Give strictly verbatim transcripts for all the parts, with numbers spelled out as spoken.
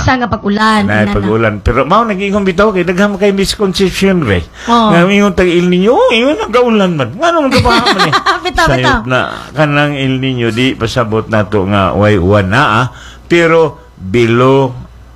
Sa nga pag-ulan. Na pag-ulan. Pero mao nag-ingon bitaw kay daghang kay misconception re. Oh. Nga ingon tag El Nino, oh, ingon nag-ulan man. Ngano man ka pa man eh. Bitaw, bitaw. Na kanang El Nino di pasabot nato nga way uwan na ah, pero below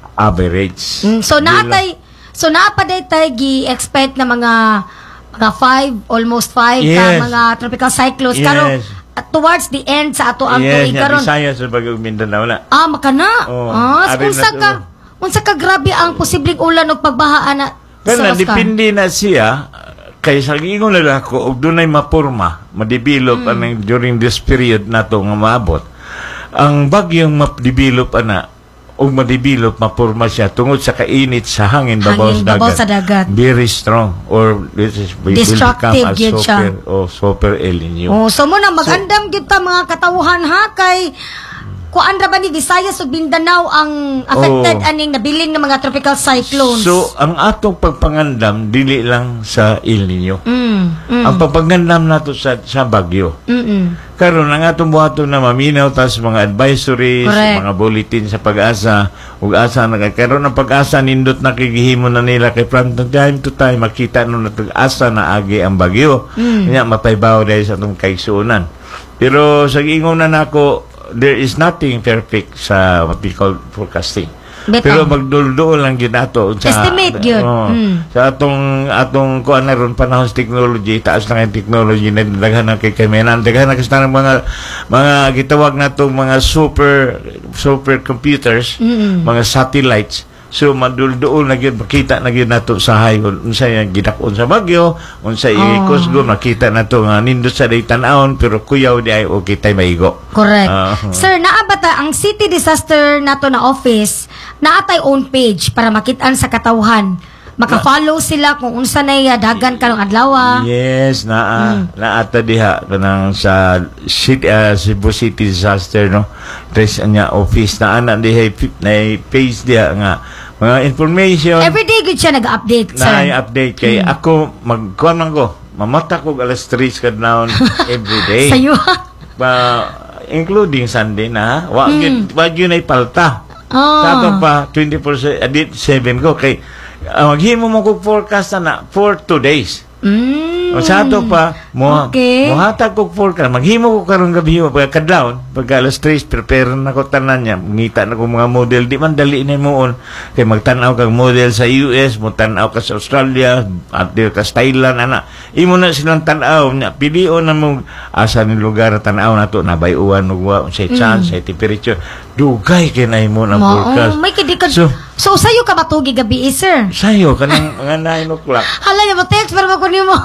average. Mm, so naatay so naapaday tay gi-expect na mga mga five, almost five yes. ka mga tropical cyclones yes. karon towards the end sa ato ang yes, tuig karon. Yes, sa Bagong Mindanao na. Ah, makana. Oh, ah, so unsa ka? Unsa ka grabe ang posibleng ulan o pagbaha na? Pero na depende na siya kay sa ingon nila ko og dunay mapurma, ma-develop mm. anang during this period nato nga maabot. Ang bagyong ma-develop ana og ma-develop mapurma siya tungod sa kainit sa hangin babaw sa dagat. sa dagat. Very strong or this is will destructive become a super or super El Nino. Oh, so mo na magandam gyud ta mga katawhan ha kay kuan ra ba ni Visayas ug Mindanao ang affected oh. aning nabiling ng mga tropical cyclones. So ang atong pagpangandam dili lang sa El Nino. Mm, mm. Ang pagpangandam nato sa sa bagyo. Mm. -mm. Karon ang atong buhaton na maminaw tas mga advisories, correct. Mga bulletin sa pag-asa ug asa nagkaroon ng pag-asa nindot na kigihimo na nila kay from time to time makita no na asa na agi ang bagyo. Mm. Nya mapaybaw dahil sa atong kaigsuonan. Pero sa giingon na nako there is nothing perfect sa what we call forecasting. Beto. Pero magdulduol lang yun ato sa estimate yun. Oh, mm. Sa atong atong kuan na ron panahon sa technology, taas na kay technology na daghan na kay kamenan, daghan na kasi ng mga mga gitawag natong mga super super computers, mm-hmm. mga satellites. So madulduol na gyud makita na gyud nato sa haygon unsa yang gidakon sa bagyo, unsa oh. ikusgo makita nato nga nindot sa day tan-awon pero kuyaw di ay o kitay maigo. Correct. Uh, Sir, naabata ang City Disaster nato na office naatay own page para makitaan sa katawhan. Maka-follow sila kung unsa na dagan karong adlaw. Yes, naa mm. naata diha kanang sa city, uh, Cebu City Disaster no. Tres anya office na ana diha na page diha nga mga information. Everyday gud siya nag-update sir. Na-update kay mm. ako magkuan man ko. Mamata ko alas tres kadlawon every day. Sayo. Pa including Sunday na. Wa mm. wa gyud nay palta. Oh. Sa ato pa twenty-four seven ko kay uh, maghimo mo kog forecast na for two days. Mm. O sa ato pa mo okay. mohatag kog forecast maghimo ko karong gabi pag kadlawon pag alas tres prepare na ko tanan niya ngita na ko mga model di man dali ni moon kay magtan-aw kag model sa U S mo tan-aw ka sa Australia at di ka sa Thailand ana imo na silang tan-aw nya pilion na mo asa ni lugar tan-aw nato na bay-uwan ug wa unsay chance mm. sa temperature dugay kay na imo ang forecast. Oh, may kidikad. So, so sayo ka matugi gabi, eh, sir? Sayo kanang mga nine o'clock. Hala niya mo text para makunin mo.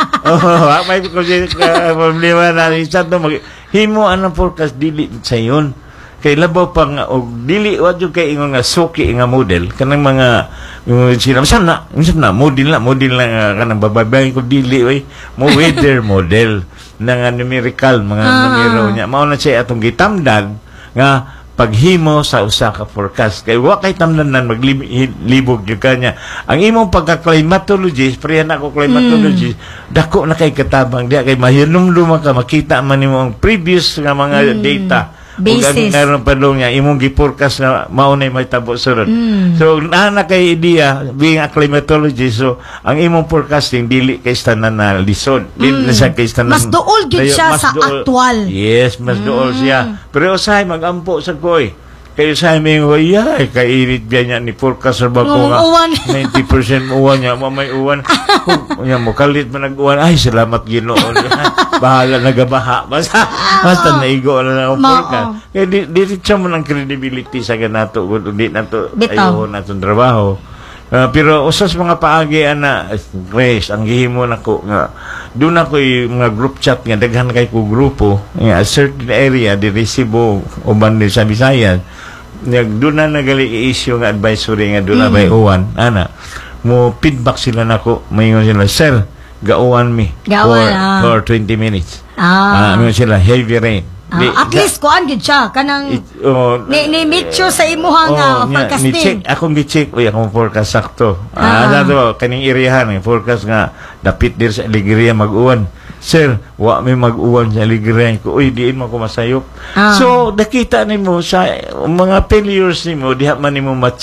Oh, may problema na isa to mag himo anang forecast dili sayon. Kay labaw pa nga og dili wa jud kay ingon nga suki nga model kanang mga yung sila saan na saan na model na model na kanang bababay ko dili oy mo weather model nga numerical mga ah. numero nya mao na siya atong gitamdan nga paghimo sa usa ka forecast kay wa kay tamnan maglibog gyud kanya ang imong pagka-climatologist priya na ko climatologist mm. dako na kay katabang diha kay mahinumdum ka makita man nimo ang previous nga mga mm. data basis ug ang padong niya imong gi-forecast na mao nay may tabo sunod mm. so ana kay idea being a climatologist so ang imong forecasting dili kay tanan na lisod dili mm. sa kay tanan mas duol gyud siya sa dool. Actual yes mas mm. duol siya pero usahay magampo sa koy kay usahay may hoya kay irit biya niya ni forecast ba ko nga ninety percent uwan niya may uwan nya mo kalit man nag-uwan ay salamat Ginoo bahala nagabaha basta basta naigo na ang forecast kay di di siya mo ng credibility sa ganato kun di nato ayo natong trabaho uh, pero usas mga paagi ana Grace ang gihimo nako nga doon ako yung mga group chat nga daghan kay ko grupo nga a certain area di Cebu uban di sa Visayas nag doon na nagali issue nga advisory nga doon na bay uwan ana mo feedback sila nako mayon sila sir gauwan mi Gauwan, for, ah. for twenty minutes ah uh, sila heavy rain ah, di, at least kuan gyud siya kanang it, oh, ni, ni make sure sa imuha nga oh, forecasting ni check akong gi-check uy akong forecast sakto ah, ah dato kaning irihan ng forecast nga dapit dir sa Alegria mag-uwan sir wa may mag-uwan sa Alegria ko uy diin mo ko masayop ah. So nakita nimo sa mga failures nimo diha man nimo ma-check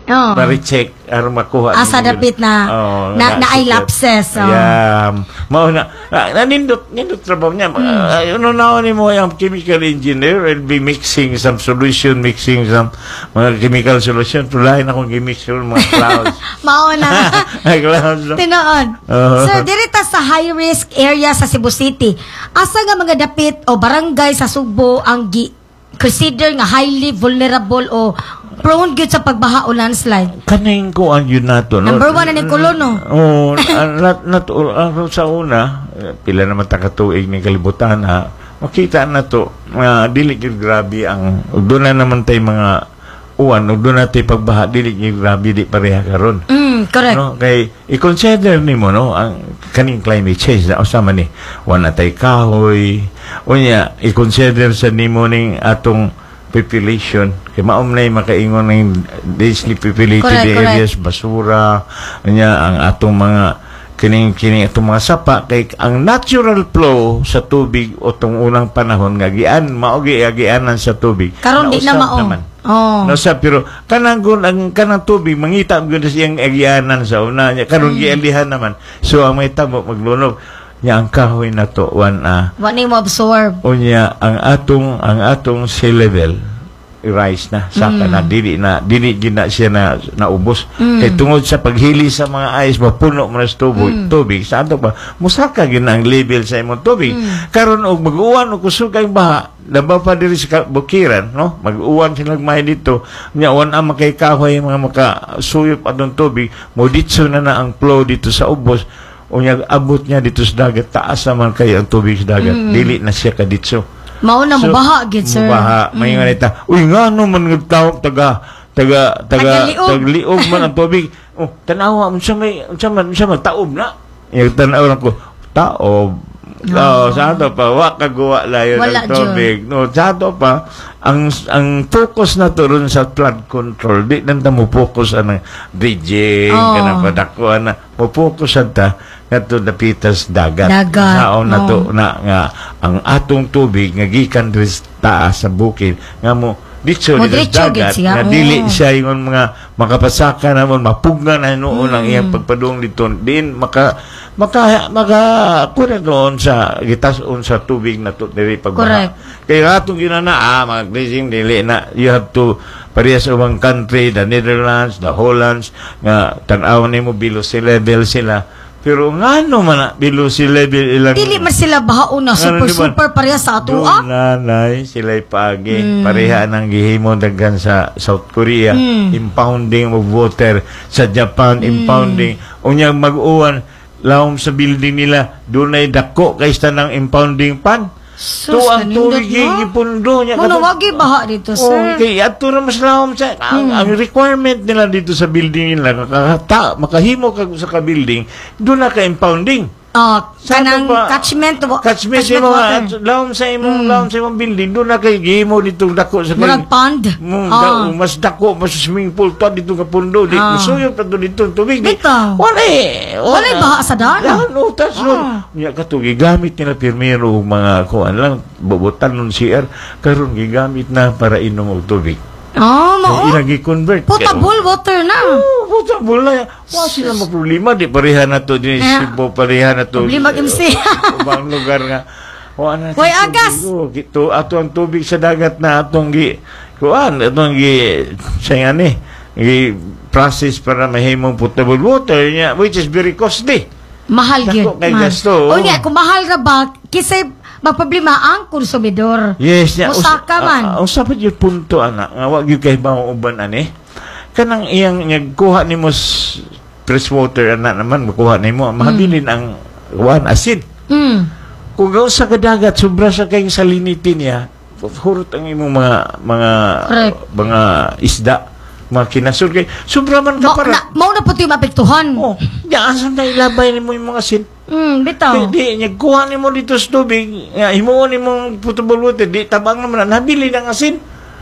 Oh. Bari-check aron makuha. Asa nimo dapit yun. na Oh, na, na ay lapses. Oh. Yeah. Mao na na- nanindot nindot trabaho niya. Uh, ano na ni mo yung chemical engineer will be mixing some solution, mixing some mga chemical solution. Tulay na kung gimix yung mga clouds. Mao na. Ay, clouds. no? Tinoon. Oo. Sir, dirita sa high-risk area sa Cebu City, asa nga mga dapit o barangay sa Subo ang gi consider nga highly vulnerable o prone gyud sa pagbaha o landslide? Kaning ko ang yun nato. No? Number one na ni Kolono. Oo. nat, nat, uh, sa una, eh, pila naman takatuig ni kalibutan ha, makita na to, uh, dili gyud grabe ang, doon na naman tayo mga uwan, doon na tayo pagbaha, dili gyud grabe, di pareha karon. Mm, correct. No, kay i-consider nimo no ang kaning climate change na usama ni wala tay kahoy unya i-consider sa nimo ning atong population kay maom na makaingon ng densely populated Correct, areas basura unya ang atong mga kining kining atong mga sapa kay ang natural flow sa tubig o tong unang panahon nga gian mao gi agianan sa tubig Karon di na nausab mao. naman. Oh. No, sa pero kanang gun ang kanang tubig mangita gyud siyang agianan sa una nya karon Mm. gialihan naman so ang may tabo maglunog nya ang kahoy na to wan a Wa ni mo absorb. unya ang atong ang atong sea level rise na saka Mm. na dili na dili gina siya na naubos Mm. kay tungod sa paghili sa mga ice mapuno man sa tubig Mm. tubig sa ato pa musaka gyud ang level sa imong tubig Mm. karon og mag-uwan og kusog kay baha labaw pa diri sa ka- bukiran no mag-uwan sila may dito nya wan ang makay kahoy mga makasuyop adong tubig mo ditso na na ang flow dito sa ubos unya abot niya dito sa dagat taas naman kay ang tubig sa dagat Mm. dili na siya kaditso. Mao na mabaha gid, sir. Mabaha. May nga nita, uy nga no man nga tawag taga taga taga Taga-liog. tagliog man ang tubig. Oh, tanawa unsa may unsa man unsa man taob na. Yung tanaw lang ko, taob. Oh, sa ato pa wa kagawa layo Wala, ng tubig. No, sa ato pa ang ang focus na to ron sa flood control. Di nanta mo focus ang dredging Oh. kanang padakuan na mo focus ta ngadto dapitas dagat. Dagat, Saon na to oh. na nga ang atong tubig nga gikan diri sa taas sa bukid nga mo ditso Mo dito diretso sa gid dagat siya, nga oh. dili siya yung mga makapasaka namon mapugna na noon ang iyang pagpadung dito din maka maka maka kuna doon sa gitason sa tubig na to diri pagbaha. Correct. Kaya atong ginana ah mga grazing dili na you have to parehas sa ubang country, the Netherlands, the Hollands nga tan-aw nimo below sea level sila. Pero ngano man na below sea level ilang Dili man sila bahaon na super Ano, di ba? super pareha sa ato doon ah. nanay sila'y pagi Mm. pareha ng gihimo daghan sa South Korea Mm. impounding of water sa Japan impounding unyang mag-uwan lawom sa building nila doon ay dako kaysa ng impounding pan Sus, to ang kanindot, tubig no? gipundo niya Muna katong- wagi baha dito, Oh, sir. kay ato na mas lawom sa ang, ang requirement nila dito sa building nila kakata makahimo kag sa ka building doon na ka impounding Ah, Sa kanang ato pa- catchment wa- catchment sa water. mga lawom sa imong lawom sa imong building doon na kay gihimo dito dako sa Murag pond. Mm, Ah. da- mas dako mas swimming pool to dito ka pundo di Ah. masuyop ta dito ang tubig di Bitaw. wala eh Wala'y baha sa daan. daan utas Ah. nun nya kato gigamit nila pirmero og mga kuan lang bubutan nun C R karon gigamit na para inom og tubig Oh, so mao. ila gi-convert Potable water na. oh potable na wa sila mo problema di pareha na to din Yeah. Cebu pareha na to Problema M C. ubang lugar nga wa na Hoy, agas! gito ato ang tubig sa dagat na atong gi kuan atong gi say ani gi process para mahimong potable water niya which is very costly. Mahal Dako gyud. kay mahal. gasto, oh. O niya, kung mahal ra ba, kisay magproblema ang konsumidor. Yes, niya. Musaka man. Ang sapat yung punto, anak. Nga, wag yung kay bang uban, ani. Kanang iyang, nagkuha ni mo s- fresh water, anak naman, makuha ni mo. Mahabilin ang, wan, asin. Mm. Kung gaw sa kadagat, sobra sa kayong salinitin niya, hurot ang imong mga, mga, Correct. mga isda, mga kinasur. Kay, sobra man ka Ma, para. na, mao na puti mapektuhan. Oh, diyan, saan na ilabay ni mo yung mga asin? Mm, bitaw. Di, di, kuha ni mo dito sa tubig, nga, himuon ni mong potable water, di, tabang naman, nabili ng asin.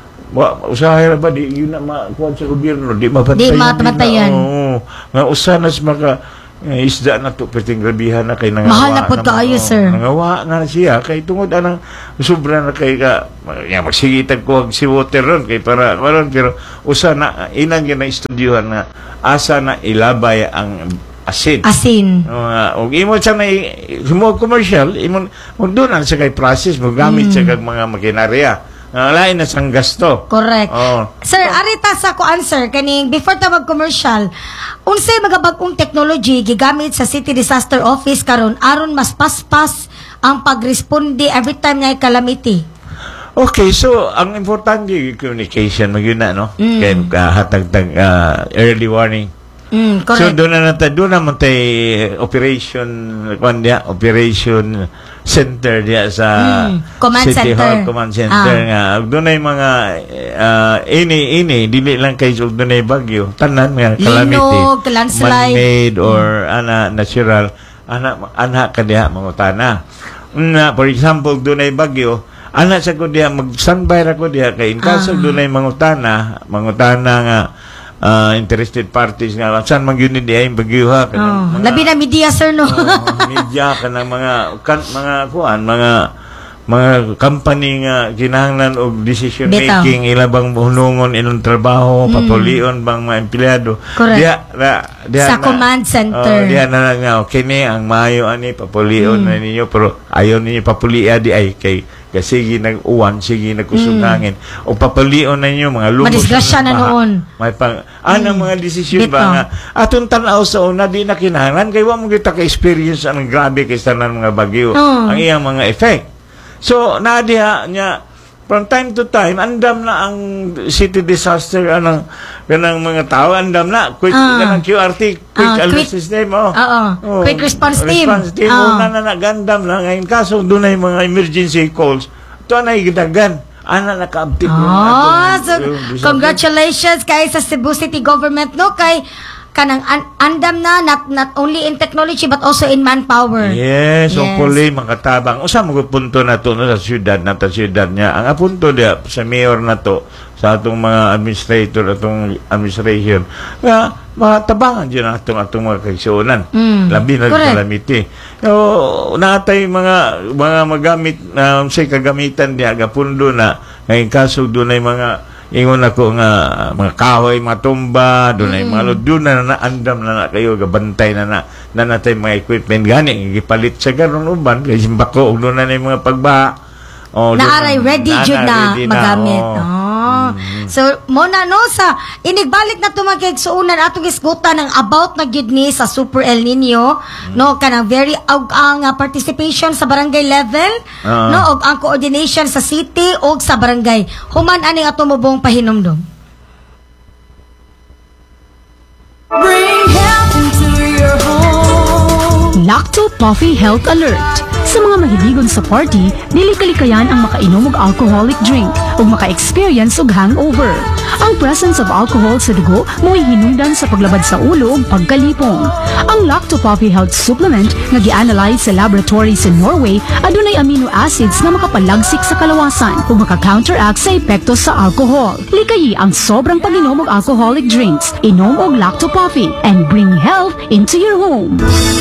Wa, usahay ra ba, di, yun na makuha sa gobyerno, di mabantayan. Di mabantayan. nila. Oo, nga, usanas maka, Eh, isda na to piting grabihan na kay nangawa. Mahal na po kaayo, sir. Nangawa na siya kay tungod anang sobra na kay ka ya magsigitan ko ang si water ron kay para karon pero usa na inang gyud na estudyuhan na asa na ilabay ang asin. Asin. Uh, og imo sa may mo commercial imo mo doon sa kay process mo gamit sa kag mga makinarya. Uh, lain na sang gasto. Correct. Oh. Sir, arita sa ko answer kaning before ta mag-commercial, unsay mga bag-ong technology gigamit sa City Disaster Office karon aron mas paspas ang pagresponde every time na calamity? Okay, so ang importante yung communication magyuna no. Mm. Kay uh, hatag-tag uh, early warning. Mm, So correct. doon na natin, doon naman tayo operation, kwan diya, operation center diya sa Mm, command City center. Hall Command Center Ah. nga. Doon ay mga uh, ini ini dili lang kay doon ay bagyo. Tanan nga calamity. Linog, landslide. Man-made or ana natural ana ana kadiha mangutana. Na for example doon ay bagyo, ana sa ko diha mag-standby ra ko diha kay in kaso Ah. doon ay mangutana, mangutana nga uh, interested parties nga saan man gyud di ay bagyo ha Oh, labi na media, sir, no? uh, media kanang mga kan, mga kuan mga mga company nga kinahanglan og decision Bitaw. making ilabang hunungon ilang trabaho Mm. papulion bang mga empleyado Correct. diha na, diha Sa na- command center. oh, diha na lang nga okay ni ang maayo ani papulion Mm. na ninyo pero ayaw ninyo papulia di ay kay kasi sige nag-uwan, sige nagkusog hangin. O papalion na ninyo, mga lumos. Madisgrasya na baha. noon. May pang, anong mga desisyon Bitaw. ba nga? Atong tanaw sa una, di na kinahanglan. Kaya wa mo kita ka-experience anong grabe kay tanan mga bagyo. Oh. Ang iyang mga effect. So, nadiha niya, from time to time, andam na ang city disaster, anong, kanang mga tao, andam na. Quick, Ah. kanang Q R T, quick Ah, alert quick- system, oh. Oo. Oh, Quick response team. Response team. Oh. Una na nagandam na. Ngayon, kaso doon ay mga emergency calls. Ito na igidagan. Ana naka-update yung Oh, atong- so, yung disaster. congratulations kay sa Cebu City government, no? Kay kanang an- andam na not, not only in technology but also in manpower. Yes, Yes. hopefully makatabang. Usa mo punto na to no, sa syudad na ta syudad niya. Ang apunto dia sa mayor na to sa atong mga administrator atong administration nga matabangan dyan ang atong atong mga kaigsuonan. Mm, Labi na correct. calamity. So, natay mga mga magamit na um, say kagamitan dia gapundo na ngayon kaso doon ay mga ingon ako nga mga kahoy matumba doon ay mga lod doon na naandam na na kayo gabantay na na na natay mga equipment gani gipalit sa garon uban kay simbako og doon na na yung mga pagbaha oh doon Naaray ready na- jud na ready magamit. oh. Oh. So mo na no sa inigbalik na tumagig suunan atong isgutan ng about na gyud ni sa Super El Nino no kanang very og ang uh, participation sa barangay level Ah. no og ang coordination sa city og sa barangay. Human ani ato mo bong pahinumdom. Bring health into your home. Lacto Puffy Health Alert. Sa mga mahibigon sa party, dili kalikayan ang makainom og alcoholic drink ug maka-experience og hangover. Ang presence of alcohol sa dugo mo'y hinungdan sa paglabad sa ulo ug pagkalipong. Ang Lacto Puffy Health Supplement nga gi-analyze sa laboratory sa Norway adunay amino acids nga makapalagsik sa kalawasan ug maka-counteract sa epekto sa alcohol. Likayi ang sobrang pag-inom og alcoholic drinks. Inom og Lacto Puffy and bring health into your home.